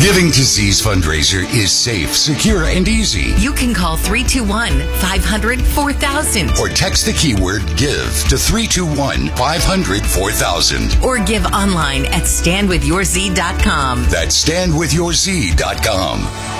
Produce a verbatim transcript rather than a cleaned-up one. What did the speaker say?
Giving to Z's fundraiser is safe, secure, and easy. You can call three two one, five hundred, four thousand. Or text the keyword GIVE to three two one, five hundred, four thousand. Or give online at stand with your z dot com. That's stand with your z dot com.